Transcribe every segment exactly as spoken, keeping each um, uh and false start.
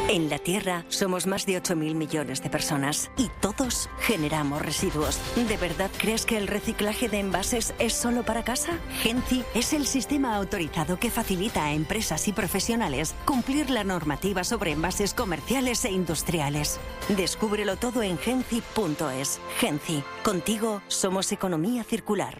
En la Tierra somos más de ocho mil millones de personas y todos generamos residuos. ¿De verdad crees que el reciclaje de envases es solo para casa? Genci es el sistema autorizado que facilita a empresas y profesionales cumplir la normativa sobre envases comerciales e industriales. Descúbrelo todo en genci punto es. Genci, contigo somos economía circular.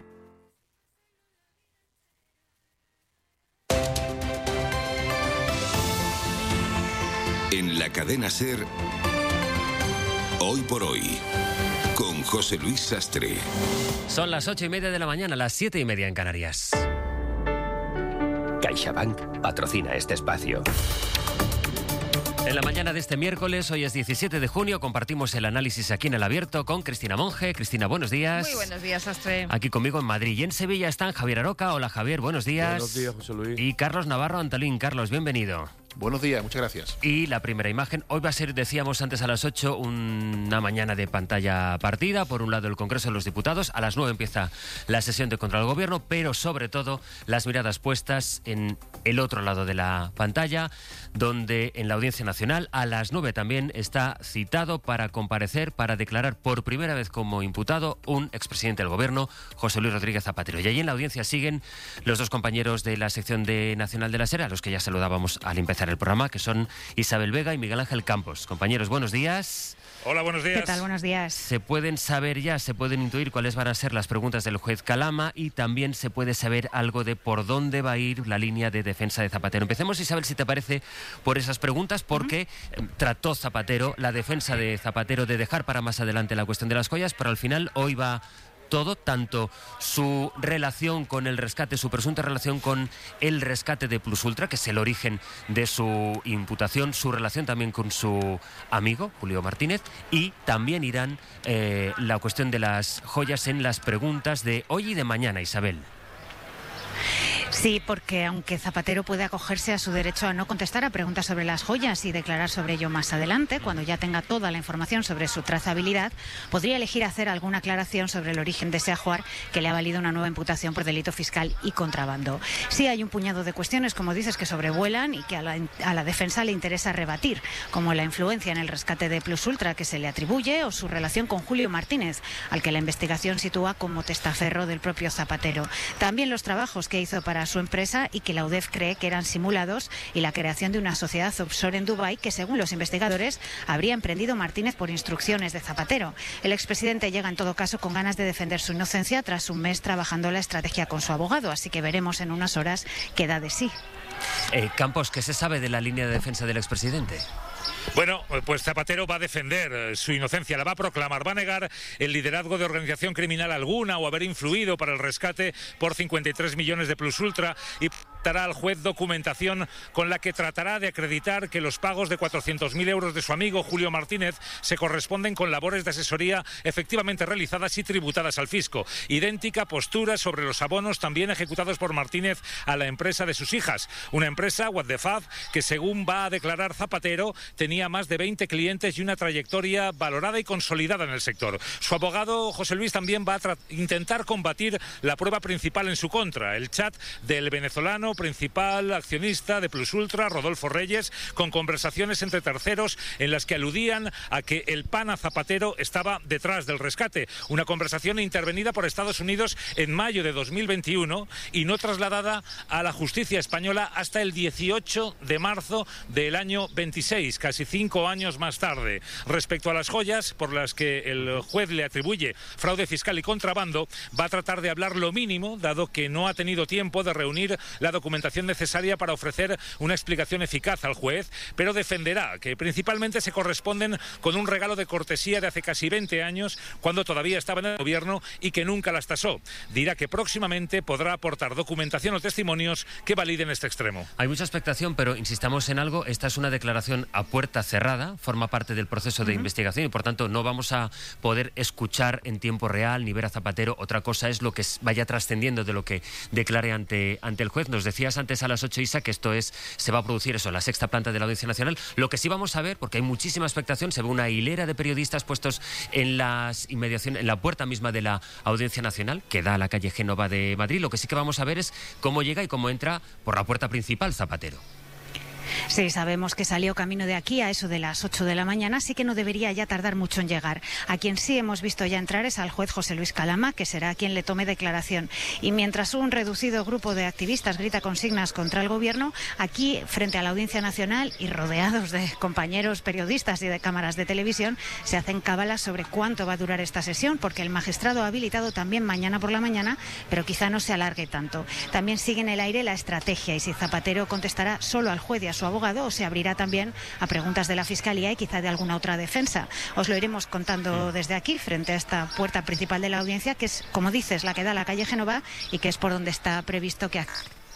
En la cadena SER, Hoy por Hoy, con José Luis Sastre. Son las ocho y media de la mañana, las siete y media en Canarias. CaixaBank patrocina este espacio. En la mañana de este miércoles, hoy es diecisiete de junio, compartimos el análisis aquí en El Abierto con Cristina Monge. Cristina, buenos días. Muy buenos días, Sastre. Aquí conmigo en Madrid y en Sevilla están Javier Aroca. Hola, Javier, buenos días. Buenos días, José Luis. Y Carlos Navarro Antolín. Carlos, bienvenido. Buenos días, muchas gracias. Y la primera imagen, hoy va a ser, decíamos antes a las ocho, una mañana de pantalla partida. Por un lado el Congreso de los Diputados, a las nueve empieza la sesión de control al Gobierno, pero sobre todo las miradas puestas en el otro lado de la pantalla, donde en la Audiencia Nacional a las nueve también está citado para comparecer, para declarar por primera vez como imputado un expresidente del Gobierno, José Luis Rodríguez Zapatero. Y allí en la audiencia siguen los dos compañeros de la sección de Nacional de la SER, a los que ya saludábamos al empezar el programa, que son Isabel Vega y Miguel Ángel Campos. Compañeros, buenos días. Hola, buenos días. ¿Qué tal? Buenos días. Se pueden saber ya, se pueden intuir cuáles van a ser las preguntas del juez Calama y también se puede saber algo de por dónde va a ir la línea de defensa de Zapatero. Empecemos, Isabel, si te parece, por esas preguntas, porque uh-huh. trató Zapatero, la defensa de Zapatero, de dejar para más adelante la cuestión de las joyas, pero al final hoy va todo, tanto su relación con el rescate, su presunta relación con el rescate de Plus Ultra, que es el origen de su imputación, su relación también con su amigo, Julio Martínez, y también irán eh, la cuestión de las joyas en las preguntas de hoy y de mañana, Isabel. Sí, porque aunque Zapatero puede acogerse a su derecho a no contestar a preguntas sobre las joyas y declarar sobre ello más adelante, cuando ya tenga toda la información sobre su trazabilidad, podría elegir hacer alguna aclaración sobre el origen de ese ajuar que le ha valido una nueva imputación por delito fiscal y contrabando. Sí hay un puñado de cuestiones, como dices, que sobrevuelan y que a la, a la defensa le interesa rebatir, como la influencia en el rescate de Plus Ultra que se le atribuye o su relación con Julio Martínez, al que la investigación sitúa como testaferro del propio Zapatero. También los trabajos que hizo para su empresa y que la U D E F cree que eran simulados, y la creación de una sociedad offshore en Dubái que, según los investigadores, habría emprendido Martínez por instrucciones de Zapatero. El expresidente llega en todo caso con ganas de defender su inocencia tras un mes trabajando la estrategia con su abogado, así que veremos en unas horas qué da de sí. Eh, Campos, ¿qué se sabe de la línea de defensa del expresidente? Bueno, pues Zapatero va a defender su inocencia, la va a proclamar, va a negar el liderazgo de organización criminal alguna o haber influido para el rescate por cincuenta y tres millones de Plus Ultra y dará al juez documentación con la que tratará de acreditar que los pagos de cuatrocientos mil euros de su amigo Julio Martínez se corresponden con labores de asesoría efectivamente realizadas y tributadas al fisco. Idéntica postura sobre los abonos también ejecutados por Martínez a la empresa de sus hijas, una empresa, What the Fab, que según va a declarar Zapatero tenía más de veinte clientes y una trayectoria valorada y consolidada en el sector. Su abogado, José Luis, también va a tra- intentar combatir la prueba principal en su contra, el chat del venezolano principal accionista de Plus Ultra, Rodolfo Reyes, con conversaciones entre terceros en las que aludían a que el pana Zapatero estaba detrás del rescate. Una conversación intervenida por Estados Unidos en mayo de dos mil veintiuno y no trasladada a la justicia española hasta el dieciocho de marzo del año veintiséis, casi cinco años más tarde. Respecto a las joyas por las que el juez le atribuye fraude fiscal y contrabando, va a tratar de hablar lo mínimo, dado que no ha tenido tiempo de reunir la documentación necesaria para ofrecer una explicación eficaz al juez, pero defenderá que principalmente se corresponden con un regalo de cortesía de hace casi veinte años, cuando todavía estaba en el gobierno y que nunca las tasó. Dirá que próximamente podrá aportar documentación o testimonios que validen este extremo. Hay mucha expectación, pero insistamos en algo, esta es una declaración a puerta cerrada, forma parte del proceso de uh-huh. investigación y por tanto no vamos a poder escuchar en tiempo real ni ver a Zapatero. Otra cosa es lo que vaya trascendiendo de lo que declare ante, ante el juez. Nos decías antes a las ocho, Isa, que esto es se va a producir eso en la sexta planta de la Audiencia Nacional. Lo que sí vamos a ver, porque hay muchísima expectación, se ve una hilera de periodistas puestos en las inmediaciones, en la puerta misma de la Audiencia Nacional, que da a la calle Génova de Madrid. Lo que sí que vamos a ver es cómo llega y cómo entra por la puerta principal Zapatero. Sí, sabemos que salió camino de aquí a eso de las ocho de la mañana, así que no debería ya tardar mucho en llegar. A quien sí hemos visto ya entrar es al juez José Luis Calama, que será quien le tome declaración. Y mientras un reducido grupo de activistas grita consignas contra el gobierno, aquí, frente a la Audiencia Nacional y rodeados de compañeros periodistas y de cámaras de televisión, se hacen cábalas sobre cuánto va a durar esta sesión, porque el magistrado ha habilitado también mañana por la mañana, pero quizá no se alargue tanto. También sigue en el aire la estrategia y si Zapatero contestará solo al juez y a su abogado o se abrirá también a preguntas de la Fiscalía y quizá de alguna otra defensa. Os lo iremos contando desde aquí, frente a esta puerta principal de la audiencia, que es, como dices, la que da a la calle Génova y que es por donde está previsto que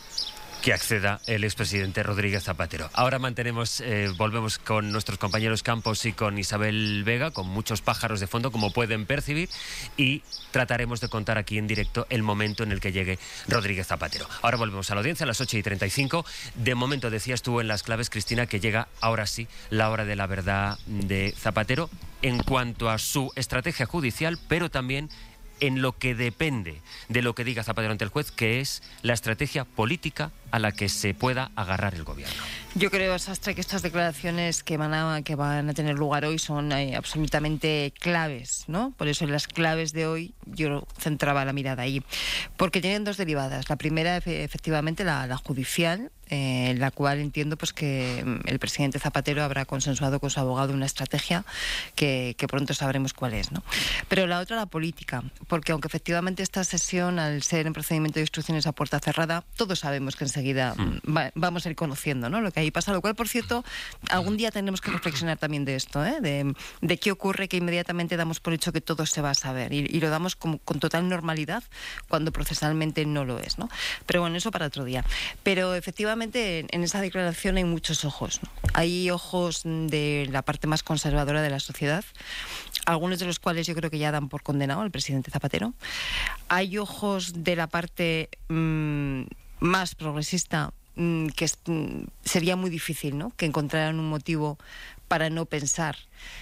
que acceda el expresidente Rodríguez Zapatero. Ahora mantenemos, eh, volvemos con nuestros compañeros Campos y con Isabel Vega, con muchos pájaros de fondo, como pueden percibir, y trataremos de contar aquí en directo el momento en el que llegue Rodríguez Zapatero. Ahora volvemos a la audiencia a las ocho y treinta y cinco. De momento, decías tú en las claves, Cristina, que llega ahora sí la hora de la verdad de Zapatero en cuanto a su estrategia judicial, pero también en lo que depende de lo que diga Zapatero ante el juez, que es la estrategia política a la que se pueda agarrar el gobierno. Yo creo, Sastre, que estas declaraciones que van a, que van a tener lugar hoy son eh, absolutamente claves, ¿no? Por eso en las claves de hoy yo centraba la mirada ahí. Porque tienen dos derivadas. La primera, efectivamente, la, la judicial, en eh, la cual entiendo pues que el presidente Zapatero habrá consensuado con su abogado una estrategia que, que pronto sabremos cuál es, ¿no? Pero la otra, la política, porque aunque efectivamente esta sesión, al ser en procedimiento de instrucciones a puerta cerrada, todos sabemos que enseguida mm. va, vamos a ir conociendo, ¿no?, lo que ahí pasa, lo cual, por cierto, algún día tendremos que reflexionar también de esto, ¿eh? de, de qué ocurre que inmediatamente damos por hecho que todo se va a saber y, y lo damos como, con total normalidad cuando procesalmente no lo es, ¿no? Pero bueno, eso para otro día. Pero efectivamente en, en esa declaración hay muchos ojos, ¿no? Hay ojos de la parte más conservadora de la sociedad, algunos de los cuales yo creo que ya dan por condenado al presidente Zapatero. Hay ojos de la parte mmm, más progresista, mmm, que es, mmm, sería muy difícil, ¿no?, que encontraran un motivo para no pensar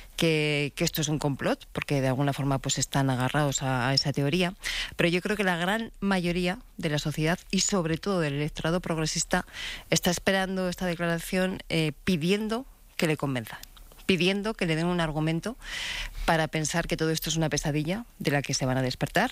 que, que esto es un complot, porque de alguna forma pues están agarrados a, a esa teoría. Pero yo creo que la gran mayoría de la sociedad y sobre todo del electorado progresista está esperando esta declaración eh, pidiendo que le convenzan, pidiendo que le den un argumento para pensar que todo esto es una pesadilla de la que se van a despertar,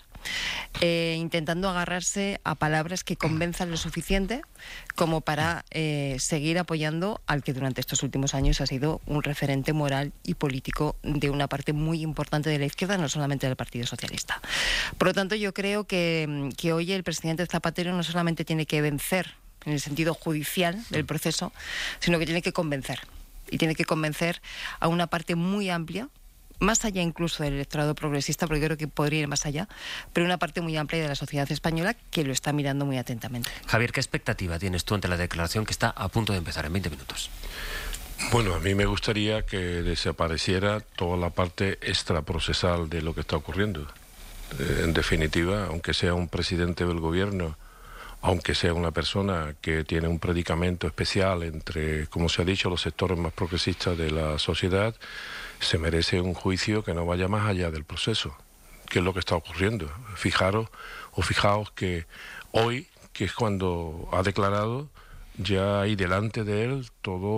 eh, intentando agarrarse a palabras que convenzan lo suficiente como para eh, seguir apoyando al que durante estos últimos años ha sido un referente moral y político de una parte muy importante de la izquierda, no solamente del Partido Socialista. Por lo tanto, yo creo que, que hoy el presidente Zapatero no solamente tiene que vencer en el sentido judicial del proceso, sino que tiene que convencer. Y tiene que convencer a una parte muy amplia, más allá incluso del electorado progresista, porque yo creo que podría ir más allá, pero una parte muy amplia de la sociedad española que lo está mirando muy atentamente. Javier, ¿qué expectativa tienes tú ante la declaración que está a punto de empezar en veinte minutos? Bueno, a mí me gustaría que desapareciera toda la parte extraprocesal de lo que está ocurriendo. Eh, en definitiva, aunque sea un presidente del gobierno, aunque sea una persona que tiene un predicamento especial entre, como se ha dicho, los sectores más progresistas de la sociedad, se merece un juicio que no vaya más allá del proceso, que es lo que está ocurriendo. Fijaros o fijaos que hoy, que es cuando ha declarado, ya hay delante de él todo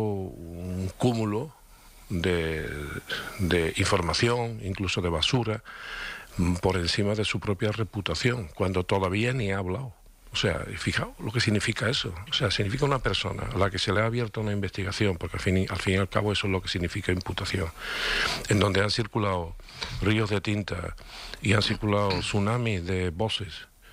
un cúmulo de, de información, incluso de basura, por encima de su propia reputación, cuando todavía ni ha hablado. O sea, fijaos lo que significa eso. O sea, significa una persona a la que se le ha abierto una investigación, porque al fin y, al fin y al cabo eso es lo que significa imputación, en donde han circulado ríos de tinta y han circulado tsunamis de voces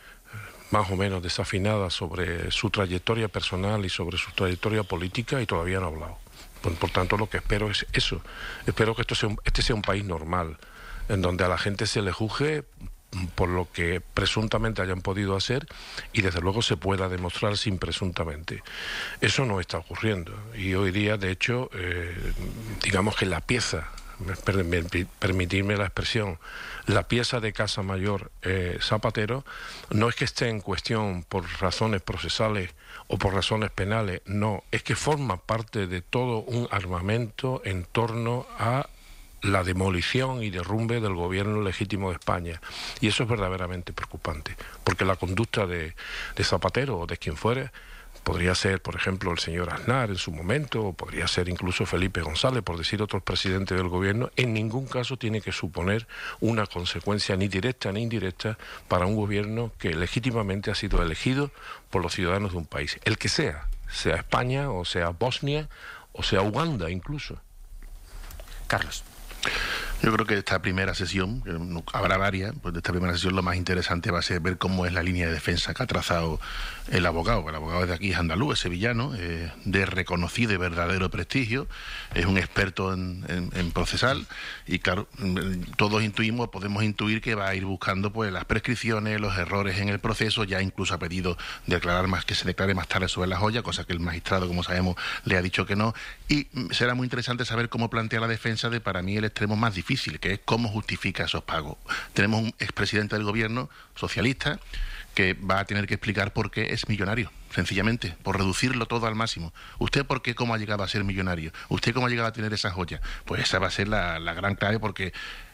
más o menos desafinadas sobre su trayectoria personal y sobre su trayectoria política, y todavía no ha hablado. Por, por tanto, lo que espero es eso. Espero que esto sea un, este sea un país normal, en donde a la gente se le juzgue por lo que presuntamente hayan podido hacer y desde luego se pueda demostrar sin presuntamente. Eso no está ocurriendo y hoy día, de hecho, eh, digamos que la pieza, permitirme la expresión, la pieza de Casa Mayor eh, Zapatero no es que esté en cuestión por razones procesales o por razones penales, no, es que forma parte de todo un armamento en torno a la demolición y derrumbe del gobierno legítimo de España. Y eso es verdaderamente preocupante, porque la conducta de, de Zapatero o de quien fuere podría ser, por ejemplo, el señor Aznar en su momento, o podría ser incluso Felipe González, por decir otros presidentes del gobierno, en ningún caso tiene que suponer una consecuencia ni directa ni indirecta para un gobierno que legítimamente ha sido elegido por los ciudadanos de un país, el que sea, sea España o sea Bosnia o sea Uganda incluso. Carlos. Yo creo que esta primera sesión, que habrá varias, pues de esta primera sesión lo más interesante va a ser ver cómo es la línea de defensa que ha trazado el abogado. El abogado de aquí es andaluz, es sevillano, eh, de reconocido y verdadero prestigio, es un experto en, en, en procesal y claro, todos intuimos, podemos intuir que va a ir buscando pues las prescripciones, los errores en el proceso, ya incluso ha pedido declarar más, que se declare más tarde sobre la joya, cosa que el magistrado, como sabemos, le ha dicho que no, y será muy interesante saber cómo plantea la defensa de, para mí, el extremo más difícil, que es cómo justifica esos pagos. Tenemos un expresidente del gobierno socialista que va a tener que explicar por qué es millonario, sencillamente, por reducirlo todo al máximo. ¿Usted por qué cómo ha llegado a ser millonario? ¿Usted cómo ha llegado a tener esa joya? Pues esa va a ser la, la gran clave, porque...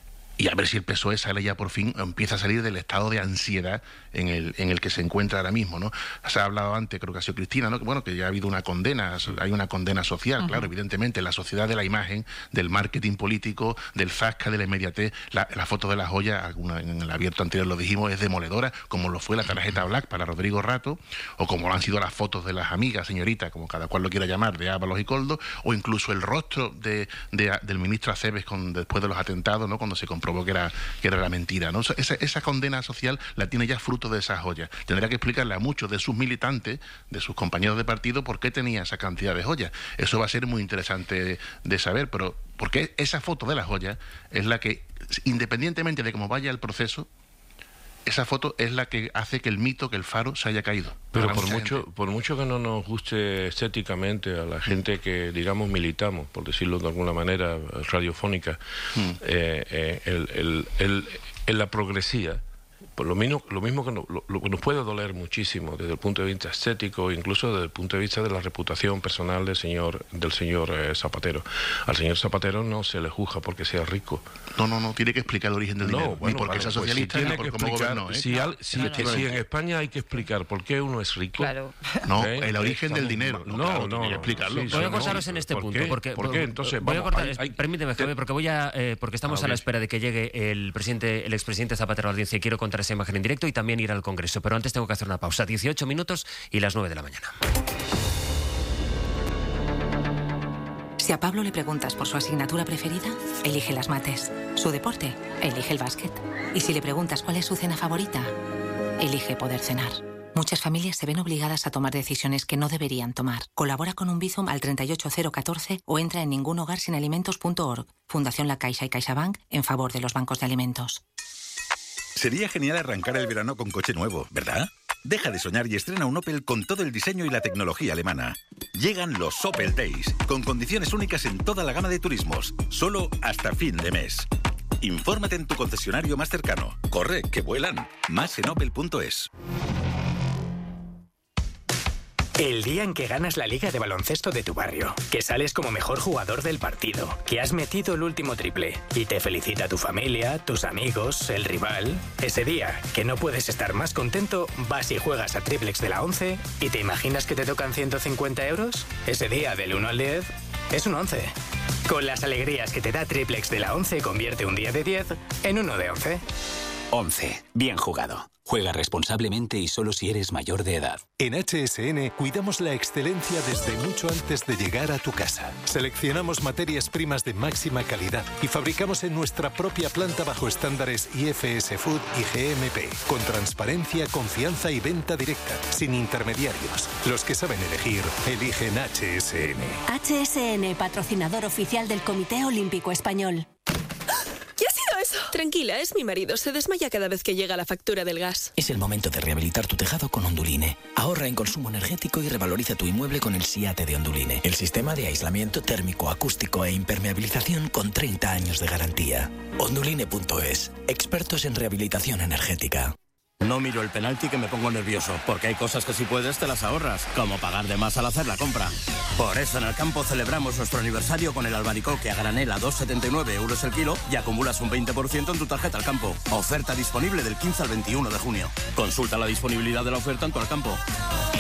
Y a ver si el P S O E sale ya por fin, empieza a salir del estado de ansiedad en el, en el que se encuentra ahora mismo, ¿no? Se ha hablado antes, creo que ha sido Cristina, ¿no? Que bueno, que ya ha habido una condena, hay una condena social, uh-huh. Claro, evidentemente, la sociedad de la imagen, del marketing político, del zasca, de la inmediatez, la, la foto de la joya, alguna, en el abierto anterior lo dijimos, es demoledora, como lo fue la tarjeta Black para Rodrigo Rato, o como lo han sido las fotos de las amigas, señoritas, como cada cual lo quiera llamar, de Ábalos y Coldo, o incluso el rostro de, de, del ministro Aceves con, después de los atentados, ¿no? Cuando se comprobó que era que era la mentira, ¿no? Esa, esa condena social la tiene ya fruto de esa joya. Tendrá que explicarle a muchos de sus militantes, de sus compañeros de partido, por qué tenía esa cantidad de joyas. Eso va a ser muy interesante de, de saber, pero porque esa foto de la joya es la que, independientemente de cómo vaya el proceso, esa foto es la que hace que el mito, que el faro se haya caído. Pero por mucho, por mucho que no nos guste estéticamente a la gente que, digamos, militamos, por decirlo de alguna manera radiofónica, mm. eh, eh, el, el, el, en la progresía, por lo mismo, lo mismo que no, lo, lo que nos puede doler muchísimo desde el punto de vista estético, incluso desde el punto de vista de la reputación personal del señor del señor eh, Zapatero. Al señor Zapatero no se le juzga porque sea rico. No, no, no, tiene que explicar el origen del no, dinero. Bueno, ni porque vale, sea socialista, pues si ni por cómo gobernó. ¿eh? Si, al, si, claro, claro. si en España hay que explicar por qué uno es rico... Claro. No, ¿eh? el origen Estamos, del dinero. No, claro, no, no, no explicarlo. Sí, sí, voy a cortaros no, en este ¿por punto. Qué? Porque, ¿Por qué? Entonces, voy vamos, a cortar, hay, hay, permíteme, Javier, porque voy a, eh, porque estamos a, a la espera de que llegue el presidente, el expresidente Zapatero a la audiencia y quiero contar esa imagen en directo y también ir al Congreso. Pero antes tengo que hacer una pausa. dieciocho minutos y las nueve de la mañana. Si a Pablo le preguntas por su asignatura preferida, elige las mates. Su deporte, elige el básquet. Y si le preguntas cuál es su cena favorita, elige poder cenar. Muchas familias se ven obligadas a tomar decisiones que no deberían tomar. Colabora con un Bizum al treinta y ocho cero catorce o entra en ningunhogarsinalimentos punto org. Fundación La Caixa y CaixaBank en favor de los bancos de alimentos. Sería genial arrancar el verano con coche nuevo, ¿verdad? Deja de soñar y estrena un Opel con todo el diseño y la tecnología alemana. Llegan los Opel Days, con condiciones únicas en toda la gama de turismos, solo hasta fin de mes. Infórmate en tu concesionario más cercano. Corre, que vuelan. Más en opel punto es. El día en que ganas la liga de baloncesto de tu barrio, que sales como mejor jugador del partido, que has metido el último triple y te felicita tu familia, tus amigos, el rival. Ese día, que no puedes estar más contento, vas y juegas a Triplex de la once y te imaginas que te tocan ciento cincuenta euros. Ese día, del uno al diez, es un once. Con las alegrías que te da Triplex de la once, convierte un día de diez en uno de once. once. Bien jugado. Juega responsablemente y solo si eres mayor de edad. En H S N cuidamos la excelencia desde mucho antes de llegar a tu casa. Seleccionamos materias primas de máxima calidad y fabricamos en nuestra propia planta bajo estándares I F S Food y G M P, con transparencia, confianza y venta directa, sin intermediarios. Los que saben elegir, eligen H S N. H S N, patrocinador oficial del Comité Olímpico Español. ¿Qué ha sido eso? Tranquila, es mi marido. Se desmaya cada vez que llega la factura del gas. Es el momento de rehabilitar tu tejado con Onduline. Ahorra en consumo energético y revaloriza tu inmueble con el SIATE de Onduline. El sistema de aislamiento térmico, acústico e impermeabilización con treinta años de garantía. Onduline punto es. Expertos en rehabilitación energética. No miro el penalti que me pongo nervioso, porque hay cosas que si puedes te las ahorras, como pagar de más al hacer la compra. Por eso en Alcampo celebramos nuestro aniversario con el albaricoque a granel a dos coma setenta y nueve euros el kilo y acumulas un veinte por ciento en tu tarjeta Alcampo. Oferta disponible del quince al veintiuno de junio. Consulta la disponibilidad de la oferta en tu Alcampo. En Alcampo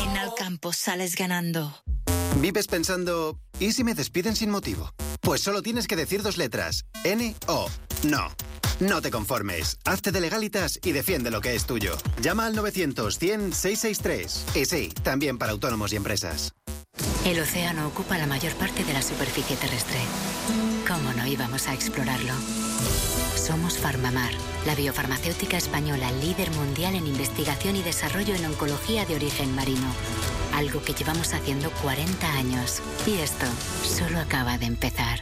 campo sales ganando. ¿Vives pensando, ¿y si me despiden sin motivo? Pues solo tienes que decir dos letras, N O. No. No te conformes. Hazte de Legalitas y defiende lo que es tuyo. Llama al novecientos cien seiscientos sesenta y tres. Y sí, también para autónomos y empresas. El océano ocupa la mayor parte de la superficie terrestre. ¿Cómo no íbamos a explorarlo? Somos Farmamar, la biofarmacéutica española líder mundial en investigación y desarrollo en oncología de origen marino. Algo que llevamos haciendo cuarenta años. Y esto solo acaba de empezar.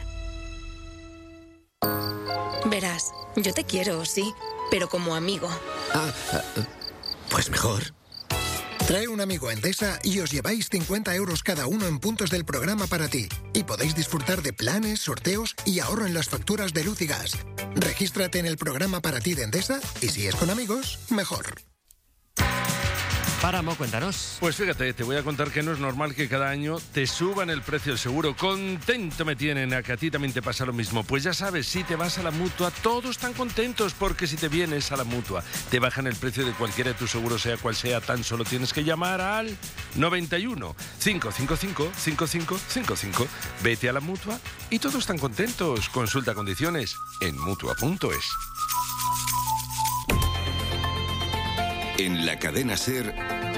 Verás, yo te quiero, sí, pero como amigo. Ah, pues mejor. Trae un amigo a Endesa y os lleváis cincuenta euros cada uno en puntos del programa para ti. Y podéis disfrutar de planes, sorteos y ahorro en las facturas de luz y gas. Regístrate en el programa para ti de Endesa y si es con amigos, mejor. Páramo, cuéntanos. Pues fíjate, te voy a contar que no es normal que cada año te suban el precio del seguro. Contento me tienen, a que a ti también te pasa lo mismo. Pues ya sabes, si te vas a la Mutua, todos están contentos, porque si te vienes a la Mutua, te bajan el precio de cualquiera de tus seguros, sea cual sea. Tan solo tienes que llamar al noventa y uno, cinco cinco cinco, cinco cinco cinco cinco. Vete a la Mutua y todos están contentos. Consulta condiciones en mutua punto es. En la cadena SER,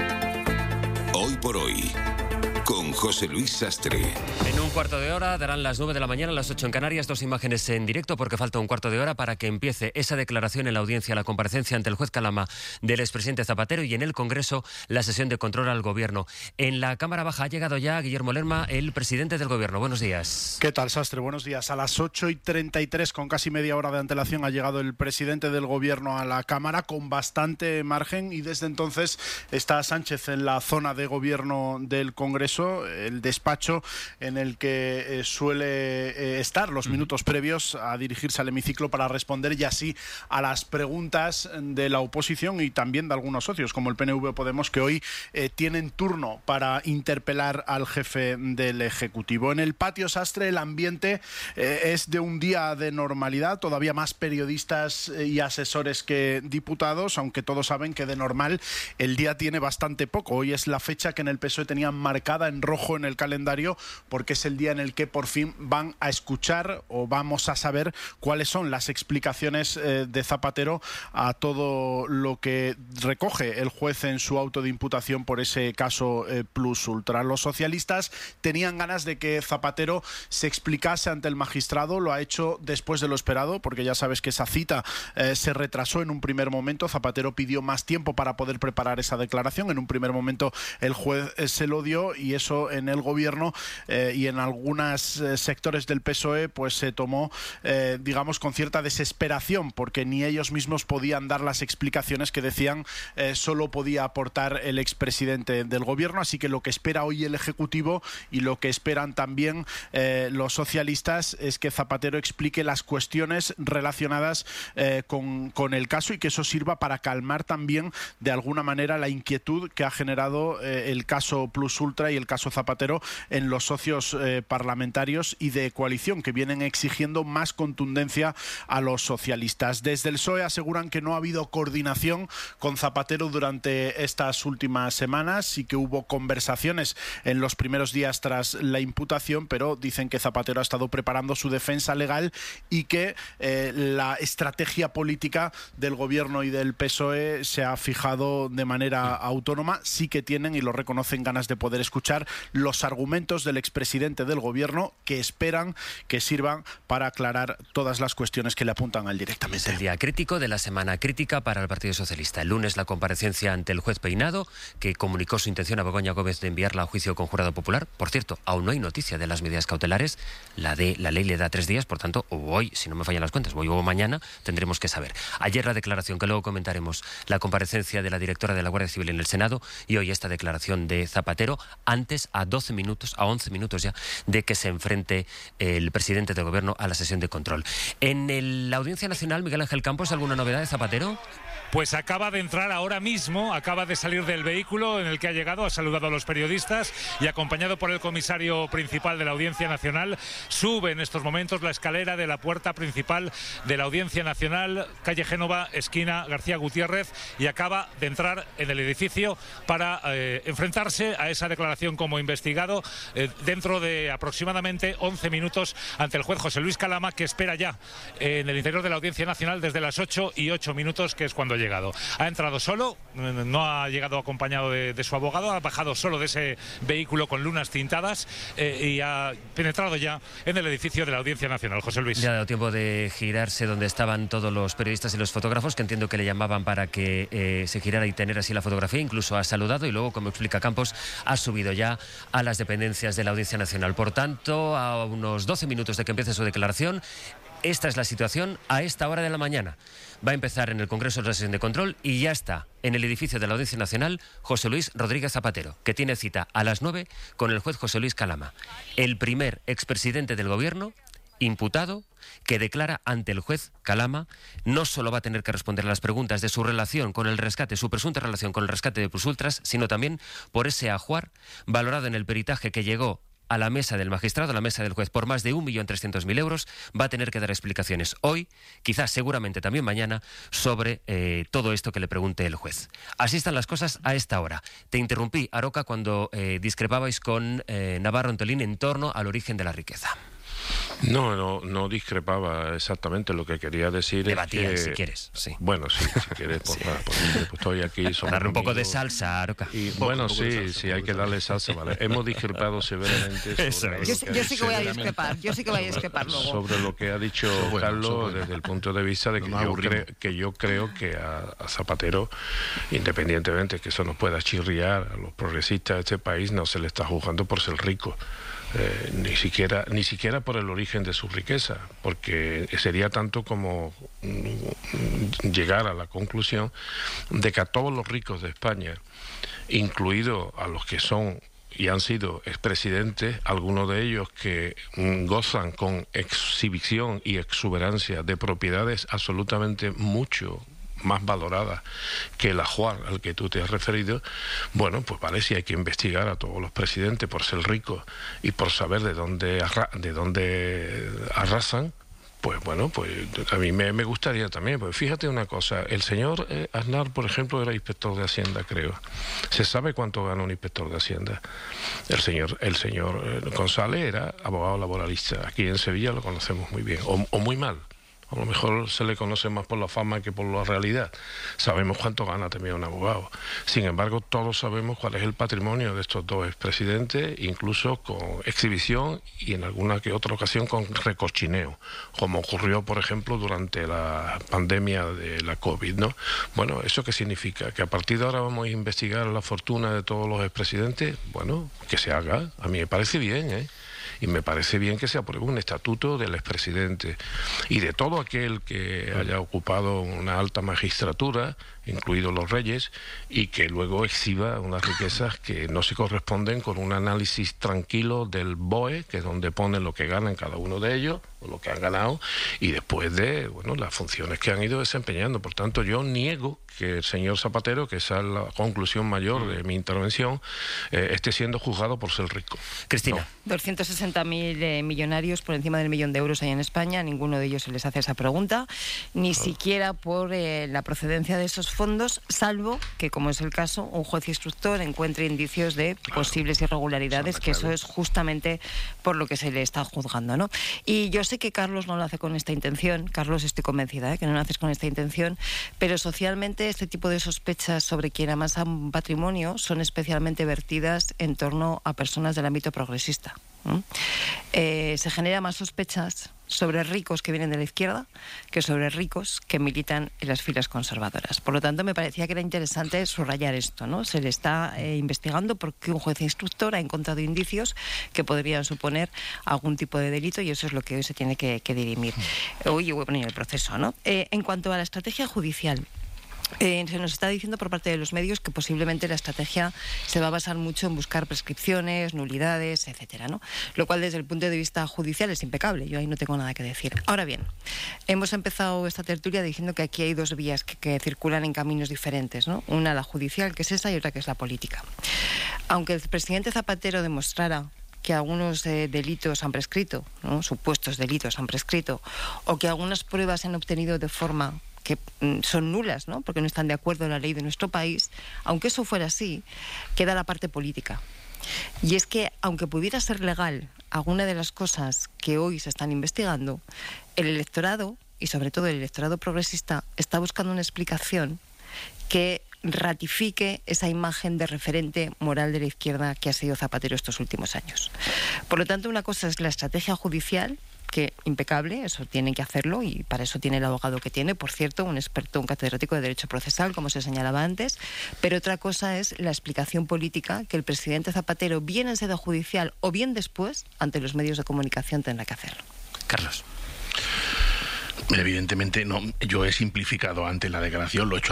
Hoy por Hoy, con José Luis Sastre. En un cuarto de hora darán las nueve de la mañana, las ocho en Canarias, dos imágenes en directo porque falta un cuarto de hora para que empiece esa declaración en la audiencia, la comparecencia ante el juez Calama del expresidente Zapatero, y en el Congreso la sesión de control al Gobierno. En la Cámara Baja ha llegado ya Guillermo Lerma, el presidente del Gobierno. Buenos días. ¿Qué tal, Sastre? Buenos días. A las ocho y treinta y tres, con casi media hora de antelación, ha llegado el presidente del Gobierno a la Cámara con bastante margen, y desde entonces está Sánchez en la zona de Gobierno del Congreso, el despacho en el que eh, suele eh, estar los minutos previos a dirigirse al hemiciclo para responder ya así a las preguntas de la oposición y también de algunos socios como el P N V o Podemos, que hoy eh, tienen turno para interpelar al jefe del Ejecutivo. En el patio, Sastre, el ambiente eh, es de un día de normalidad, todavía más periodistas y asesores que diputados, aunque todos saben que de normal el día tiene bastante poco. Hoy es la fecha que en el P S O E tenían marcada en rojo en el calendario, porque es el día en el que por fin van a escuchar o vamos a saber cuáles son las explicaciones eh, de Zapatero a todo lo que recoge el juez en su auto de imputación por ese caso eh, Plus Ultra. Los socialistas tenían ganas de que Zapatero se explicase ante el magistrado, lo ha hecho después de lo esperado, porque ya sabes que esa cita eh, se retrasó en un primer momento. Zapatero pidió más tiempo para poder preparar esa declaración. En un primer momento el juez eh, se lo dio, y eso en el Gobierno eh, y en algunos eh, sectores del P S O E pues se tomó, eh, digamos, con cierta desesperación, porque ni ellos mismos podían dar las explicaciones que decían eh, solo podía aportar el expresidente del Gobierno. Así que lo que espera hoy el Ejecutivo y lo que esperan también eh, los socialistas es que Zapatero explique las cuestiones relacionadas eh, con, con el caso, y que eso sirva para calmar también de alguna manera la inquietud que ha generado eh, el caso Plus Ultra y el caso Zapatero en los socios eh, parlamentarios y de coalición, que vienen exigiendo más contundencia a los socialistas. Desde el P S O E aseguran que no ha habido coordinación con Zapatero durante estas últimas semanas y que hubo conversaciones en los primeros días tras la imputación, pero dicen que Zapatero ha estado preparando su defensa legal y que eh, la estrategia política del Gobierno y del P S O E se ha fijado de manera autónoma. Sí que tienen, y lo reconocen, ganas de poder escuchar los argumentos del expresidente del Gobierno, que esperan que sirvan para aclarar todas las cuestiones que le apuntan a él directamente. Es el día crítico de la semana crítica para el Partido Socialista. El lunes la comparecencia ante el juez Peinado, que comunicó su intención a Begoña Gómez de enviarla a juicio con jurado popular. Por cierto, aún no hay noticia de las medidas cautelares. La, de, la ley le da tres días, por tanto, o hoy, si no me fallan las cuentas, hoy o mañana, tendremos que saber. Ayer la declaración, que luego comentaremos, la comparecencia de la directora de la Guardia Civil en el Senado, y hoy esta declaración de Zapatero ante antes, a doce minutos, a once minutos ya, de que se enfrente el presidente del Gobierno a la sesión de control. En el, la Audiencia Nacional, Miguel Ángel Campos, ¿alguna novedad de Zapatero? Pues acaba de entrar ahora mismo, acaba de salir del vehículo en el que ha llegado, ha saludado a los periodistas y, acompañado por el comisario principal de la Audiencia Nacional, sube en estos momentos la escalera de la puerta principal de la Audiencia Nacional, calle Génova, esquina García Gutiérrez, y acaba de entrar en el edificio para eh, enfrentarse a esa declaración como investigado eh, dentro de aproximadamente once minutos ante el juez José Luis Calama, que espera ya en el interior de la Audiencia Nacional desde las ocho y ocho minutos, que es cuando llega. Llegado. Ha entrado solo, no ha llegado acompañado de, de su abogado, ha bajado solo de ese vehículo con lunas tintadas eh, y ha penetrado ya en el edificio de la Audiencia Nacional. José Luis. Le ha dado tiempo de girarse donde estaban todos los periodistas y los fotógrafos, que entiendo que le llamaban para que eh, se girara y tener así la fotografía. Incluso ha saludado y luego, como explica Campos, ha subido ya a las dependencias de la Audiencia Nacional. Por tanto, a unos doce minutos de que empiece su declaración, esta es la situación a esta hora de la mañana. Va a empezar en el Congreso la sesión de control y ya está en el edificio de la Audiencia Nacional José Luis Rodríguez Zapatero, que tiene cita a las nueve con el juez José Luis Calama, el primer expresidente del Gobierno imputado que declara ante el juez Calama. No solo va a tener que responder a las preguntas de su relación con el rescate, su presunta relación con el rescate de Plusultras, sino también por ese ajuar valorado en el peritaje que llegó a la mesa del magistrado, a la mesa del juez, por más de un millón trescientos mil euros. Va a tener que dar explicaciones hoy, quizás seguramente también mañana, sobre eh, todo esto que le pregunte el juez. Así están las cosas a esta hora. Te interrumpí, Aroca, cuando eh, discrepabais con eh, Navarro Antolín en torno al origen de la riqueza. No, no, no discrepaba exactamente. Lo que quería decir Debatía, es que... si quieres, sí. Bueno, sí, si quieres, pues, nada, pues, pues estoy aquí... Darle un poco de salsa, Aroca. Y, bueno, sí, sí, hay que darle salsa, vale. Hemos discrepado severamente sobre... Yo, yo sí que voy a discrepar, yo sí que voy a discrepar luego. Sobre lo que ha dicho bueno, Carlos bueno. desde el punto de vista de que, yo, cre que yo creo que a, a Zapatero, independientemente que eso nos pueda chirriar a los progresistas de este país, no se le está juzgando por ser rico. Eh, ni siquiera ni siquiera por el origen de su riqueza, porque sería tanto como mm, llegar a la conclusión de que a todos los ricos de España, incluidos a los que son y han sido expresidentes, algunos de ellos que mm, gozan con exhibición y exuberancia de propiedades absolutamente mucho más valorada que el ajuar al que tú te has referido, bueno, pues vale, si hay que investigar a todos los presidentes por ser ricos y por saber de dónde, arra de dónde arrasan, pues bueno, pues a mí me, me gustaría también. Pues fíjate una cosa, el señor eh, Aznar, por ejemplo, era inspector de Hacienda, creo. ¿Se sabe cuánto gana un inspector de Hacienda? El señor, el señor eh, González era abogado laboralista. Aquí en Sevilla lo conocemos muy bien, o, o muy mal. A lo mejor se le conoce más por la fama que por la realidad. Sabemos cuánto gana también un abogado. Sin embargo, todos sabemos cuál es el patrimonio de estos dos expresidentes, incluso con exhibición y en alguna que otra ocasión con recochineo, como ocurrió, por ejemplo, durante la pandemia de la COVID, ¿no? Bueno, ¿eso qué significa? ¿Que a partir de ahora vamos a investigar la fortuna de todos los expresidentes? Bueno, que se haga. A mí me parece bien, ¿eh? Y me parece bien que se apruebe un estatuto del expresidente y de todo aquel que haya ocupado una alta magistratura, incluidos los reyes, y que luego exhiba unas riquezas que no se corresponden con un análisis tranquilo del B O E, que es donde pone lo que ganan cada uno de ellos, o lo que han ganado, y después de, bueno, las funciones que han ido desempeñando. Por tanto, yo niego que el señor Zapatero, que esa es la conclusión mayor de mi intervención, eh, esté siendo juzgado por ser rico. Cristina. No. doscientos sesenta mil eh, millonarios por encima del millón de euros hay en España, ninguno de ellos se les hace esa pregunta, ni oh. siquiera por eh, la procedencia de esos fondos, salvo que, como es el caso, un juez instructor encuentre indicios de posibles irregularidades, que eso es justamente por lo que se le está juzgando, ¿no? Y yo sé que Carlos no lo hace con esta intención, Carlos, estoy convencida, ¿eh? que no lo haces con esta intención, pero socialmente este tipo de sospechas sobre quien amasa un patrimonio son especialmente vertidas en torno a personas del ámbito progresista. ¿Mm? Eh, se genera más sospechas sobre ricos que vienen de la izquierda que sobre ricos que militan en las filas conservadoras. Por lo tanto, me parecía que era interesante subrayar esto, ¿no? Se le está eh, investigando porque un juez instructor ha encontrado indicios que podrían suponer algún tipo de delito y eso es lo que hoy se tiene que, que dirimir. Hoy, bueno, en el proceso, ¿no? Eh, en cuanto a la estrategia judicial, Eh, se nos está diciendo por parte de los medios que posiblemente la estrategia se va a basar mucho en buscar prescripciones, nulidades, etcétera, ¿no? Lo cual desde el punto de vista judicial es impecable. Yo ahí no tengo nada que decir. Ahora bien, hemos empezado esta tertulia diciendo que aquí hay dos vías que, que circulan en caminos diferentes, ¿no? Una la judicial, que es esa, y otra que es la política. Aunque el presidente Zapatero demostrara que algunos eh, delitos han prescrito, ¿no? Supuestos delitos han prescrito, o que algunas pruebas se han obtenido de forma que mm, son nulas, ¿no? Porque no están de acuerdo en la ley de nuestro país, aunque eso fuera así, queda la parte política. Y es que, aunque pudiera ser legal alguna de las cosas que hoy se están investigando, el electorado, y sobre todo el electorado progresista, está buscando una explicación que ratifique esa imagen de referente moral de la izquierda que ha sido Zapatero estos últimos años. Por lo tanto, una cosa es la estrategia judicial, que impecable, eso tienen que hacerlo, y para eso tiene el abogado que tiene, por cierto, un experto, un catedrático de Derecho Procesal, como se señalaba antes, pero otra cosa es la explicación política que el presidente Zapatero, bien en sede judicial o bien después, ante los medios de comunicación, tendrá que hacerlo. Carlos. Evidentemente, no, yo he simplificado antes la declaración, lo he hecho